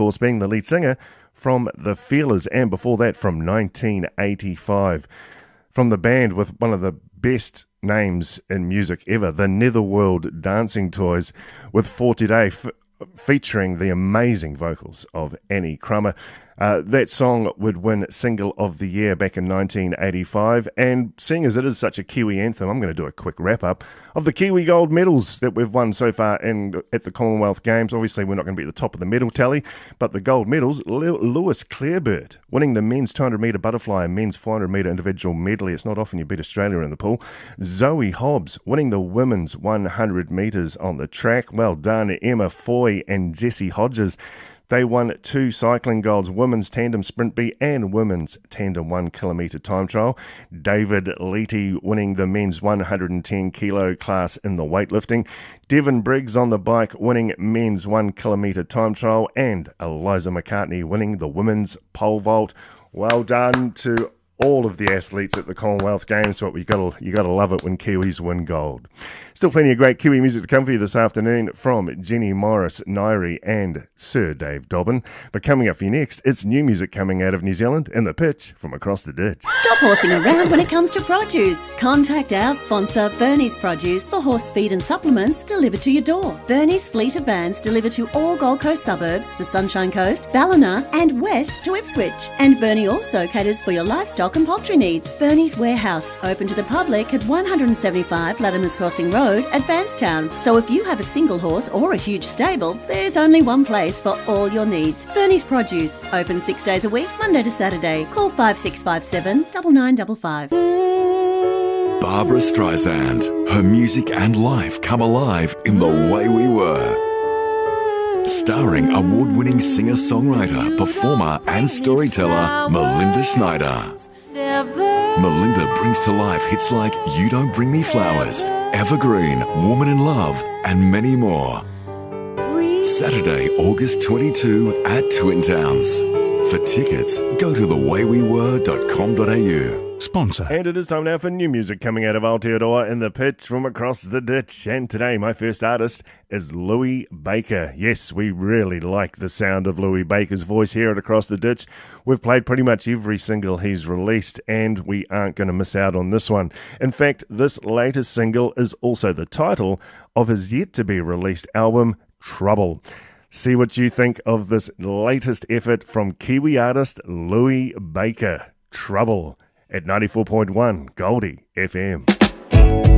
course, being the lead singer from The Feelers, and before that from 1985. From the band with one of the best names in music ever, the Netherworld Dancing Toys, with For Today, featuring the amazing vocals of Annie Crummer. That song would win Single of the Year back in 1985, and seeing as it is such a Kiwi anthem, I'm going to do a quick wrap-up of the Kiwi gold medals that we've won so far at the Commonwealth Games. Obviously, we're not going to be at the top of the medal tally, but the gold medals, Lewis Clareburt winning the men's 200-metre butterfly and men's 400-metre individual medley. It's not often you beat Australia in the pool. Zoe Hobbs winning the women's 100 metres on the track. Well done, Emma Foy and Jessie Hodges. They won 2 cycling golds, women's tandem sprint B and women's tandem 1 kilometre time trial. David Leety winning the men's 110 kilo class in the weightlifting. Devon Briggs on the bike winning men's 1 kilometre time trial, and Eliza McCartney winning the women's pole vault. Well done to all of the athletes at the Commonwealth Games, but you gotta love it when Kiwis win gold. Still plenty of great Kiwi music to come for you this afternoon from Jenny Morris, Nairi and Sir Dave Dobbin. But coming up for you next, it's new music coming out of New Zealand and The Pitch from across the ditch. Stop horsing around when it comes to produce. Contact our sponsor Bernie's Produce for horse feed and supplements delivered to your door. Bernie's fleet of vans deliver to all Gold Coast suburbs, the Sunshine Coast, Ballina and west to Ipswich. And Bernie also caters for your livestock and poultry needs. Bernie's Warehouse, open to the public at 175 Latimer's Crossing Road at Bankstown. So if you have a single horse or a huge stable, there's only one place for all your needs. Bernie's Produce, open 6 days a week, Monday to Saturday. Call 5657 9955. Barbara Streisand. Her music and life come alive in The Way We Were. Starring award-winning singer-songwriter, performer and storyteller Melinda Schneider. Melinda brings to life hits like You Don't Bring Me Flowers, Evergreen, Woman in Love, and many more. Saturday, August 22 at Twin Towns. For tickets, go to thewayWeWere.com.au. Sponsor. And it is time now for new music coming out of Aotearoa in The Pitch from across the ditch. And today my first artist is Louis Baker. Yes, we really like the sound of Louis Baker's voice here at Across the Ditch. We've played pretty much every single he's released, and we aren't going to miss out on this one. In fact, this latest single is also the title of his yet-to-be-released album, Trouble. See what you think of this latest effort from Kiwi artist Louis Baker, Trouble, at 94.1 Goldie FM.